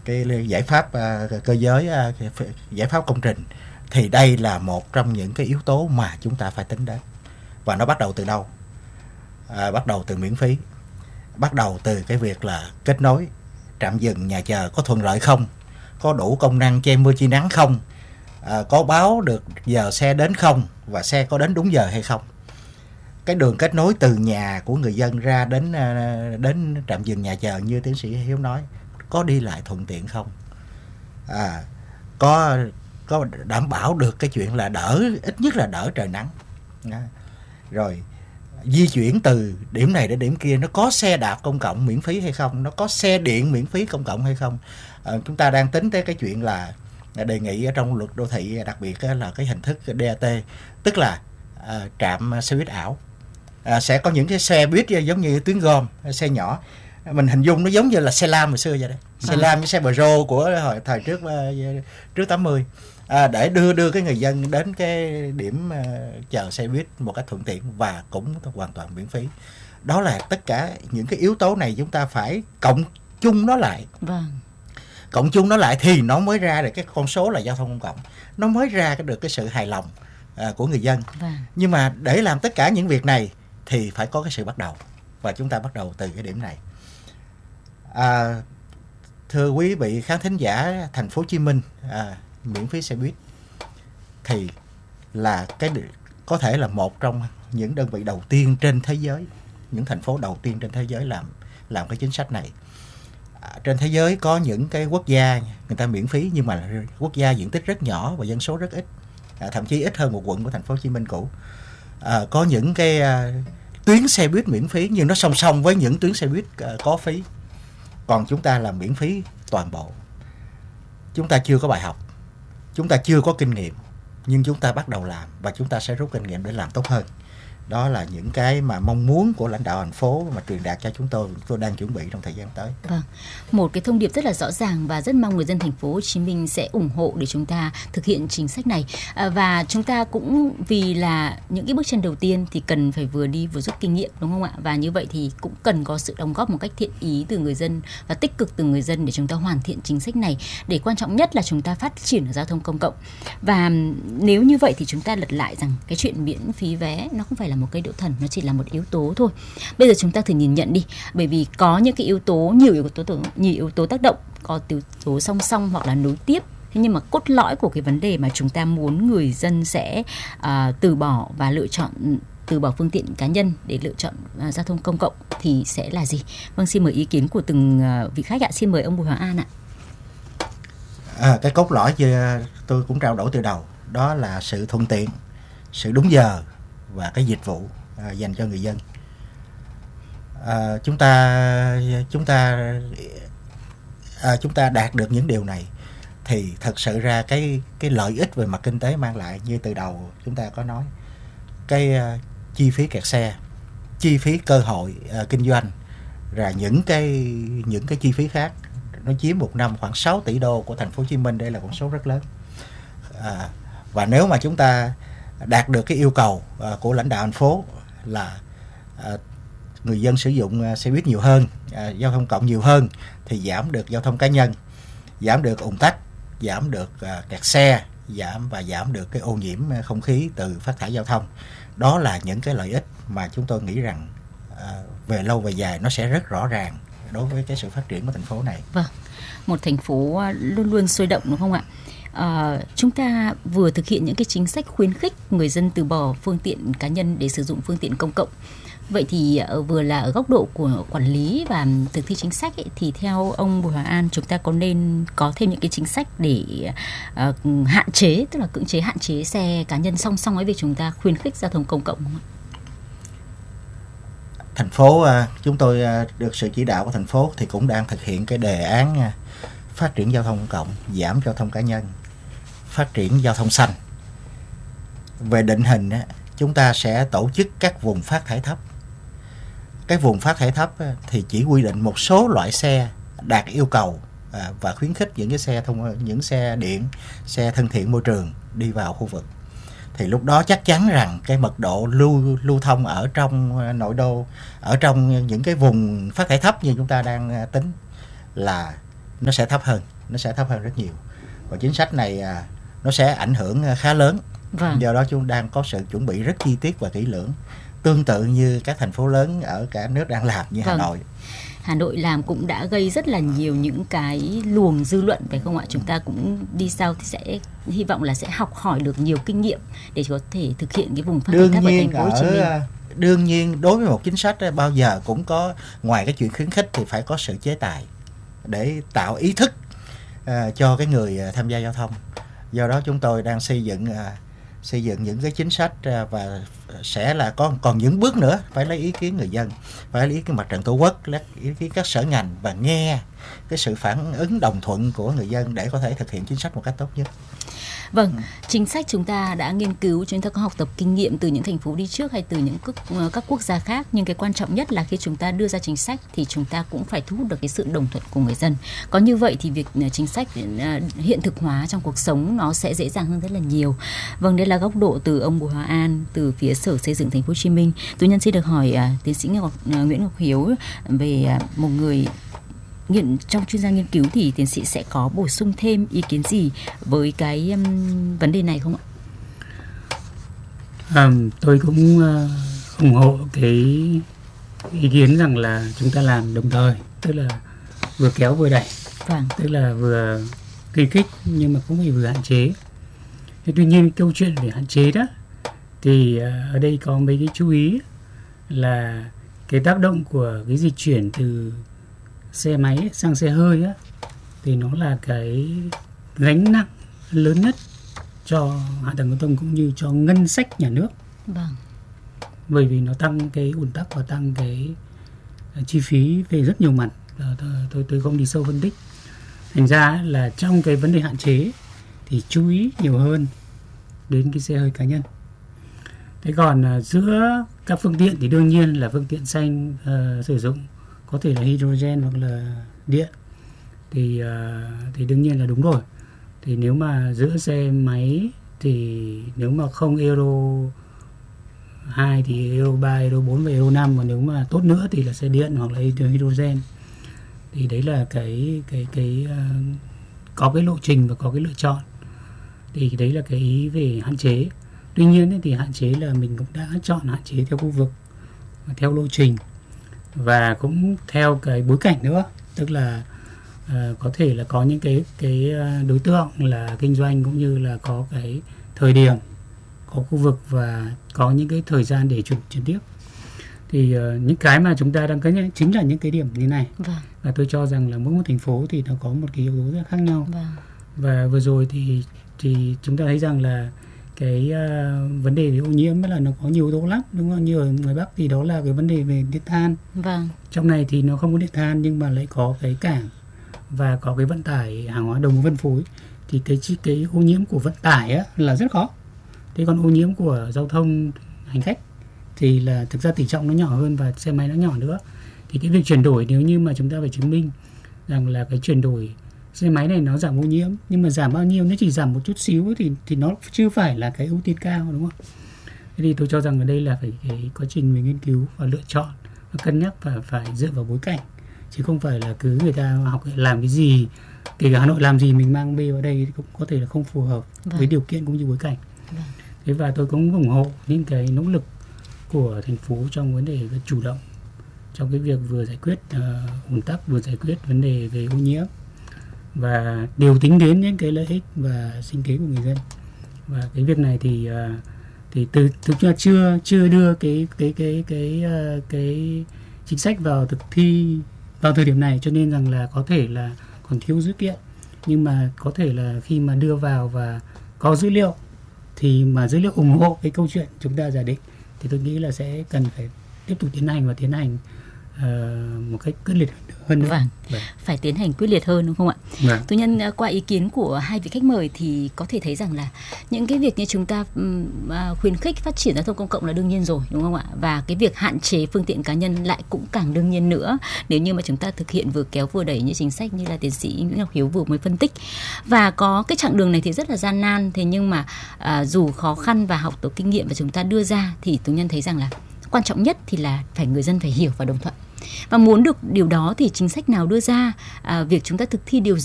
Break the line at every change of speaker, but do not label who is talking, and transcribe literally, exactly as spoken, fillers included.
cái giải pháp uh, cơ giới, uh, giải pháp công trình, thì đây là một trong những cái yếu tố mà chúng ta phải tính đến. Và nó bắt đầu từ đâu? À, bắt đầu từ miễn phí, bắt đầu từ cái việc là kết nối trạm dừng nhà chờ có thuận lợi không, có đủ công năng che mưa che nắng không, à, có báo được giờ xe đến không, và xe có đến đúng giờ hay không. Cái đường kết nối từ nhà của người dân ra đến đến trạm dừng nhà chờ như tiến sĩ Hiếu nói, có đi lại thuận tiện không, à, có có đảm bảo được cái chuyện là đỡ, ít nhất là đỡ trời nắng. Đó. Rồi di chuyển từ điểm này đến điểm kia, nó có xe đạp công cộng miễn phí hay không, nó có xe điện miễn phí công cộng hay không. À, chúng ta đang tính tới cái chuyện là đề nghị ở trong luật đô thị, đặc biệt là cái hình thức đê a tê, tức là à, trạm xe buýt ảo. À, sẽ có những cái xe buýt giống như tuyến gom, xe nhỏ, mình hình dung nó giống như là xe lam hồi xưa vậy đấy, xe à. lam với xe Peugeot của hồi thời trước trước tám mươi, à, để đưa đưa cái người dân đến cái điểm uh, chờ xe buýt một cách thuận tiện và cũng hoàn toàn miễn phí. Đó là tất cả những cái yếu tố này chúng ta phải cộng chung nó lại.
Vâng.
Cộng chung nó lại thì nó mới ra được cái con số là giao thông công cộng, nó mới ra được cái sự hài lòng uh, của người dân.
Vâng.
Nhưng mà để làm tất cả những việc này thì phải có cái sự bắt đầu, và chúng ta bắt đầu từ cái điểm này. À, thưa quý vị khán thính giả, thành phố Hồ Chí Minh à, miễn phí xe buýt thì là cái có thể là một trong những đơn vị đầu tiên trên thế giới, những thành phố đầu tiên trên thế giới làm làm cái chính sách này. À, trên thế giới có những cái quốc gia người ta miễn phí, nhưng mà quốc gia diện tích rất nhỏ và dân số rất ít, à, thậm chí ít hơn một quận của thành phố Hồ Chí Minh cũ. À, có những cái à, tuyến xe buýt miễn phí nhưng nó song song với những tuyến xe buýt à, có phí. Còn chúng ta làm miễn phí toàn bộ. Chúng ta chưa có bài học, chúng ta chưa có kinh nghiệm, nhưng chúng ta bắt đầu làm và chúng ta sẽ rút kinh nghiệm để làm tốt hơn. Đó là những cái mà mong muốn của lãnh đạo thành phố mà truyền đạt cho chúng tôi, chúng tôi đang chuẩn bị trong thời gian tới.
Vâng, một cái thông điệp rất là rõ ràng và rất mong người dân thành phố Hồ Chí Minh sẽ ủng hộ để chúng ta thực hiện chính sách này. À, và chúng ta cũng vì là những cái bước chân đầu tiên thì cần phải vừa đi vừa rút kinh nghiệm, đúng không ạ? Và như vậy thì cũng cần có sự đóng góp một cách thiện ý từ người dân và tích cực từ người dân để chúng ta hoàn thiện chính sách này. Để quan trọng nhất là chúng ta phát triển giao thông công cộng. Và nếu như vậy thì chúng ta lật lại rằng cái chuyện miễn phí vé nó không phải là một cây đũa thần, nó chỉ là một yếu tố thôi. Bây giờ chúng ta thử nhìn nhận đi, bởi vì có những cái yếu tố, nhiều yếu tố nhiều yếu tố tác động, có yếu tố song song hoặc là nối tiếp. Thế nhưng mà cốt lõi của cái vấn đề mà chúng ta muốn người dân sẽ uh, từ bỏ và lựa chọn từ bỏ phương tiện cá nhân để lựa chọn uh, giao thông công cộng thì sẽ là gì? Vâng, xin mời ý kiến của từng uh, vị khách ạ. Xin mời ông Bùi Hoàng An ạ.
À, cái cốt lõi tôi cũng trao đổi từ đầu, đó là sự thuận tiện, sự đúng giờ và cái dịch vụ à, dành cho người dân. À, chúng ta chúng ta à, chúng ta đạt được những điều này thì thật sự ra cái cái lợi ích về mặt kinh tế mang lại, như từ đầu chúng ta có nói, cái uh, chi phí kẹt xe, chi phí cơ hội uh, kinh doanh, và những cái những cái chi phí khác, nó chiếm một năm khoảng sáu tỷ đô của thành phố Hồ Chí Minh. Đây là con số rất lớn. À, và nếu mà chúng ta đạt được cái yêu cầu uh, của lãnh đạo thành phố là uh, người dân sử dụng uh, xe buýt nhiều hơn, uh, giao thông cộng nhiều hơn, thì giảm được giao thông cá nhân, giảm được ùn tắc, giảm được uh, kẹt xe, giảm và giảm được cái ô nhiễm không khí từ phát thải giao thông. Đó là những cái lợi ích mà chúng tôi nghĩ rằng uh, về lâu về dài nó sẽ rất rõ ràng đối với cái sự phát triển của thành phố này.
Vâng, một thành phố luôn luôn sôi động, đúng không ạ? À, chúng ta vừa thực hiện những cái chính sách khuyến khích người dân từ bỏ phương tiện cá nhân để sử dụng phương tiện công cộng. Vậy thì uh, vừa là ở góc độ của quản lý và thực thi chính sách ấy, thì theo ông Bùi Hoàng An, chúng ta có nên có thêm những cái chính sách để uh, hạn chế, tức là cưỡng chế hạn chế xe cá nhân song song với việc chúng ta khuyến khích giao thông công cộng không ạ?
Thành phố, uh, chúng tôi uh, được sự chỉ đạo của thành phố thì cũng đang thực hiện cái đề án uh, phát triển giao thông công cộng, giảm giao thông cá nhân, phát triển giao thông xanh. Về định hình, chúng ta sẽ tổ chức các vùng phát thải thấp. Cái vùng phát thải thấp thì chỉ quy định một số loại xe đạt yêu cầu và khuyến khích những cái xe thông, những xe điện, xe thân thiện môi trường đi vào khu vực. Thì lúc đó chắc chắn rằng cái mật độ lưu lưu thông ở trong nội đô, ở trong những cái vùng phát thải thấp như chúng ta đang tính là nó sẽ thấp hơn. nó sẽ thấp hơn rất nhiều. Và chính sách này à, nó sẽ ảnh hưởng khá lớn.
Vâng.
Do đó chúng đang có sự chuẩn bị rất chi tiết và kỹ lưỡng, tương tự như các thành phố lớn ở cả nước đang làm như
Vâng.
Hà Nội.
Hà Nội làm cũng đã gây rất là nhiều những cái luồng dư luận, phải không ạ? Chúng ta cũng đi sau thì sẽ hy vọng là sẽ học hỏi được nhiều kinh nghiệm để có thể thực hiện cái vùng phát triển thấp ở thành phố Hồ Chí Minh.
Đương nhiên đối với một chính sách bao giờ cũng có, ngoài cái chuyện khuyến khích thì phải có sự chế tài để tạo ý thức uh, cho cái người uh, tham gia giao thông. Do đó chúng tôi đang xây dựng uh, xây dựng những cái chính sách uh, và sẽ là có còn những bước nữa, phải lấy ý kiến người dân, phải lấy ý kiến Mặt trận Tổ quốc, lấy ý kiến các sở ngành và nghe cái sự phản ứng đồng thuận của người dân để có thể thực hiện chính sách một cách tốt nhất.
Vâng, chính sách chúng ta đã nghiên cứu, chúng ta có học tập kinh nghiệm từ những thành phố đi trước hay từ những các, các quốc gia khác. Nhưng cái quan trọng nhất là khi chúng ta đưa ra chính sách thì chúng ta cũng phải thu hút được cái sự đồng thuận của người dân. Có như vậy thì việc chính sách hiện thực hóa trong cuộc sống nó sẽ dễ dàng hơn rất là nhiều. Vâng, đây là góc độ từ ông Bùi Hòa An, từ phía Sở Xây dựng Thành phố Hồ Chí Minh. Tôi nhân xin được hỏi uh, tiến sĩ Ngọc, uh, Nguyễn Ngọc Hiếu về uh, một người Nghiên, trong chuyên gia nghiên cứu thì tiến sĩ sẽ có bổ sung thêm ý kiến gì với cái um, vấn đề này không ạ?
À, tôi cũng uh, ủng hộ cái ý kiến rằng là chúng ta làm đồng thời, tức là vừa kéo vừa đẩy,
vâng.
Tức là vừa kỳ kích nhưng mà cũng phải vừa hạn chế. Thế tuy nhiên câu chuyện về hạn chế đó thì uh, ở đây có mấy cái chú ý là cái tác động của cái dịch chuyển từ xe máy sang xe hơi á, thì nó là cái gánh nặng lớn nhất cho hạ tầng giao thông cũng như cho ngân sách nhà nước.
Vâng.
Bởi vì nó tăng cái ùn tắc và tăng cái chi phí về rất nhiều mặt. Tôi, tôi, tôi không đi sâu phân tích. Thành ra là trong cái vấn đề hạn chế thì chú ý nhiều hơn đến cái xe hơi cá nhân. Thế còn giữa các phương tiện thì đương nhiên là phương tiện xanh uh, sử dụng có thể là hydrogen hoặc là điện thì uh, thì đương nhiên là đúng rồi. Thì nếu mà giữa xe máy thì nếu mà không Euro hai thì Euro ba, Euro bốn và Euro năm, và nếu mà tốt nữa thì là xe điện hoặc là hydrogen. Thì đấy là cái cái cái uh, có cái lộ trình và có cái lựa chọn. Thì đấy là cái ý về hạn chế. Tuy nhiên ấy, thì hạn chế là mình cũng đã chọn hạn chế theo khu vực, theo lộ trình và cũng theo cái bối cảnh nữa, tức là uh, có thể là có những cái cái đối tượng là kinh doanh cũng như là có cái thời điểm, có khu vực và có những cái thời gian để chuyển chuyển tiếp. Thì uh, những cái mà chúng ta đang cân nhắc chính là những cái điểm như này.
Vâng.
Và tôi cho rằng là mỗi một thành phố thì nó có một cái yếu tố rất khác nhau.
Vâng.
Và vừa rồi thì thì chúng ta thấy rằng là cái uh, vấn đề về ô nhiễm là nó có nhiều yếu tố lắm, đúng không? Như ở ngoài Bắc thì đó là cái vấn đề về điện than.
Vâng.
Trong này thì nó không có điện than nhưng mà lại có cái cảng và có cái vận tải hàng hóa đồng phân phối. Thì cái cái ô nhiễm của vận tải á, là rất khó. Thế còn ô nhiễm của giao thông hành khách thì là thực ra tỷ trọng nó nhỏ hơn và xe máy nó nhỏ nữa. Thì cái việc chuyển đổi, nếu như mà chúng ta phải chứng minh rằng là cái chuyển đổi xe máy này nó giảm ô nhiễm, nhưng mà giảm bao nhiêu, nó chỉ giảm một chút xíu thì thì nó chưa phải là cái ưu tiên cao, đúng không? Thế thì tôi cho rằng ở đây là phải cái quá trình mình nghiên cứu và lựa chọn và cân nhắc và phải dựa vào bối cảnh, chứ không phải là cứ người ta học làm cái gì, kể cả Hà Nội làm gì mình mang bê vào đây cũng có thể là không phù hợp vâng. với điều kiện cũng như bối cảnh. Vâng. Thế và tôi cũng ủng hộ những cái nỗ lực của thành phố trong vấn đề chủ động trong cái việc vừa giải quyết uh, ùn tắc, vừa giải quyết vấn đề về ô nhiễm và đều tính đến những cái lợi ích và sinh kế của người dân. Và cái việc này thì uh, thì từ thực ra chưa chưa đưa cái cái cái cái uh, cái chính sách vào thực thi vào thời điểm này, cho nên rằng là có thể là còn thiếu dữ kiện, nhưng mà có thể là khi mà đưa vào và có dữ liệu thì mà dữ liệu ủng hộ cái câu chuyện chúng ta giả định thì tôi nghĩ là sẽ cần phải tiếp tục tiến hành và tiến hành uh, một cách quyết liệt hơn nữa.
Vâng.
Vâng.
Phải tiến hành quyết liệt hơn đúng không ạ?
Vâng.
Tôi nhân qua ý kiến của hai vị khách mời thì có thể thấy rằng là những cái việc như chúng ta uh, khuyến khích phát triển giao thông công cộng là đương nhiên rồi, đúng không ạ? Và cái việc hạn chế phương tiện cá nhân lại cũng càng đương nhiên nữa, nếu như mà chúng ta thực hiện vừa kéo vừa đẩy như chính sách như là tiến sĩ Nguyễn Ngọc Hiếu vừa mới phân tích. Và có cái chặng đường này thì rất là gian nan, thế nhưng mà uh, dù khó khăn và học tập kinh nghiệm và chúng ta đưa ra thì tôi nhân thấy rằng là quan trọng nhất thì là phải người dân phải hiểu và đồng thuận. Và muốn được điều đó thì chính sách nào đưa ra, à, việc chúng ta thực thi điều